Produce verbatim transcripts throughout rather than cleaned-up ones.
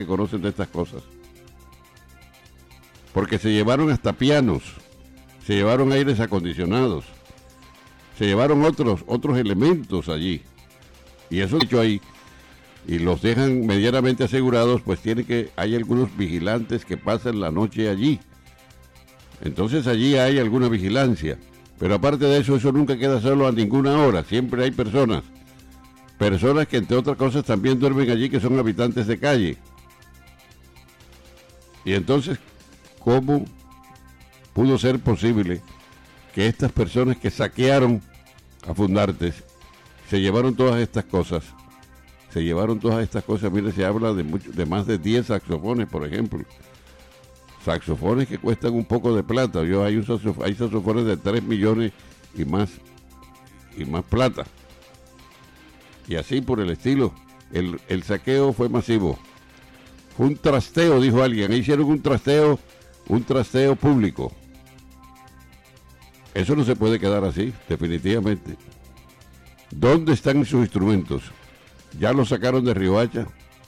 conocen de estas cosas. Porque se llevaron hasta pianos, se llevaron aires acondicionados, se llevaron otros, otros elementos allí. Y eso hecho ahí, y los dejan medianamente asegurados, pues tiene que, hay algunos vigilantes que pasan la noche allí. Entonces allí hay alguna vigilancia. Pero aparte de eso, eso nunca queda solo a ninguna hora, siempre hay personas. Personas que entre otras cosas también duermen allí, que son habitantes de calle. Y entonces, ¿cómo pudo ser posible que estas personas que saquearon a Fundartes se llevaron todas estas cosas? Se llevaron todas estas cosas. Mire, se habla de, mucho, de más de diez saxofones, por ejemplo. Saxofones que cuestan un poco de plata. Yo, hay, un saxof- hay saxofones de tres millones y más, y más plata. Y así por el estilo. El, el saqueo fue masivo. Fue un trasteo, dijo alguien. Hicieron un trasteo, un trasteo público. Eso no se puede quedar así, definitivamente. ¿Dónde están sus instrumentos? ¿Ya los sacaron de Riohacha?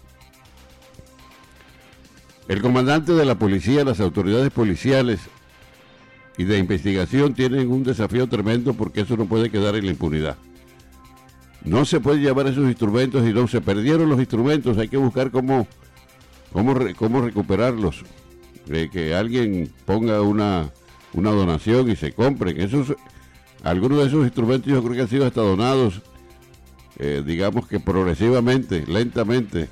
El comandante de la policía, las autoridades policiales y de investigación tienen un desafío tremendo, porque eso no puede quedar en la impunidad. No se puede llevar esos instrumentos, y no se perdieron los instrumentos, hay que buscar cómo, cómo, cómo recuperarlos. Eh, que alguien ponga una, una donación y se compren. Esos, algunos de esos instrumentos yo creo que han sido hasta donados, eh, digamos que progresivamente, lentamente,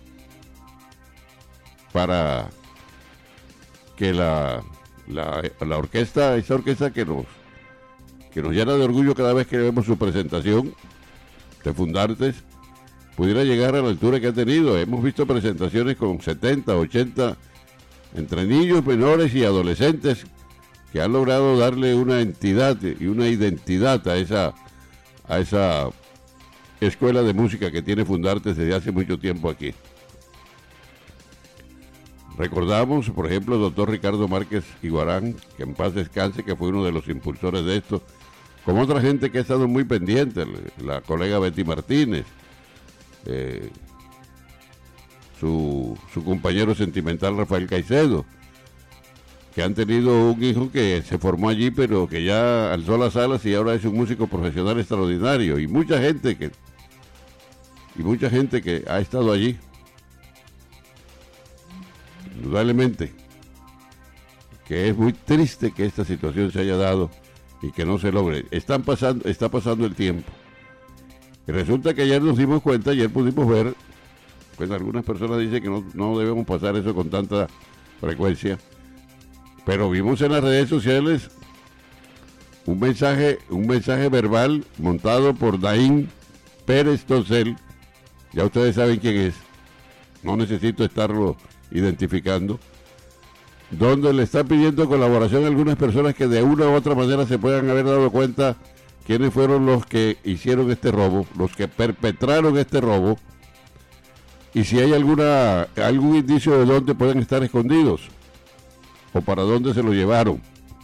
para que la, la, la orquesta, esa orquesta que nos, que nos llena de orgullo cada vez que vemos su presentación de Fundartes, pudiera llegar a la altura que ha tenido. Hemos visto presentaciones con setenta, ochenta, entre niños menores y adolescentes, que han logrado darle una entidad y una identidad a esa, a esa escuela de música que tiene Fundartes desde hace mucho tiempo aquí. Recordamos, por ejemplo, el doctor Ricardo Márquez Iguarán, que en paz descanse, que fue uno de los impulsores de esto, como otra gente que ha estado muy pendiente, la colega Betty Martínez, eh, su, su compañero sentimental Rafael Caicedo, que han tenido un hijo que se formó allí, pero que ya alzó las alas y ahora es un músico profesional extraordinario, y mucha gente que, y mucha gente que ha estado allí. Indudablemente que es muy triste que esta situación se haya dado y que no se logre. Están pasando, está pasando el tiempo. Y resulta que ayer nos dimos cuenta, ayer pudimos ver, pues algunas personas dicen que no, no debemos pasar eso con tanta frecuencia, pero vimos en las redes sociales un mensaje, un mensaje verbal montado por Daín Pérez Tosel. Ya ustedes saben quién es, no necesito estarlo identificando, donde le está pidiendo colaboración a algunas personas que de una u otra manera se puedan haber dado cuenta quiénes fueron los que hicieron este robo, los que perpetraron este robo, y si hay alguna algún indicio de dónde pueden estar escondidos o para dónde se lo llevaron,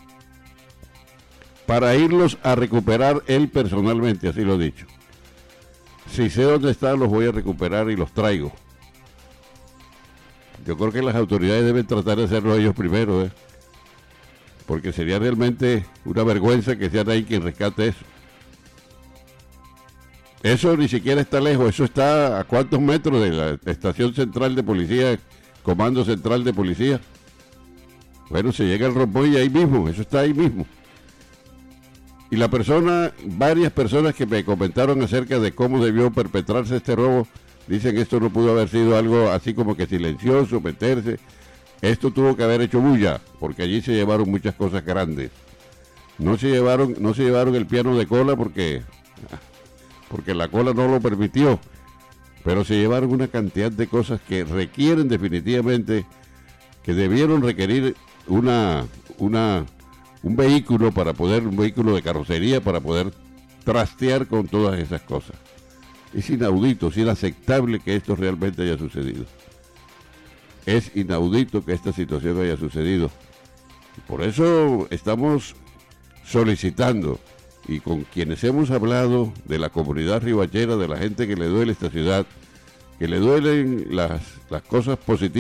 para irlos a recuperar él personalmente, así lo he dicho. Si sé dónde están, los voy a recuperar y los traigo. Yo creo que las autoridades deben tratar de hacerlo ellos primero, ¿eh? Porque sería realmente una vergüenza que sean ahí quien rescate eso. Eso ni siquiera está lejos, eso está a cuántos metros de la estación central de policía, comando central de policía. Bueno, se llega el rompoy ahí mismo, eso está ahí mismo. Y la persona, varias personas que me comentaron acerca de cómo debió perpetrarse este robo, dicen que esto no pudo haber sido algo así como que silencioso, meterse. Esto tuvo que haber hecho bulla, porque allí se llevaron muchas cosas grandes. No se llevaron, no se llevaron el piano de cola porque, porque la cola no lo permitió, pero se llevaron una cantidad de cosas que requieren definitivamente, que debieron requerir una, una, un vehículo para poder, un vehículo de carrocería para poder trastear con todas esas cosas. Es inaudito, es inaceptable que esto realmente haya sucedido. Es inaudito que esta situación haya sucedido. Por eso estamos solicitando, y con quienes hemos hablado de la comunidad riohachera, de la gente que le duele esta ciudad, que le duelen las, las cosas positivas,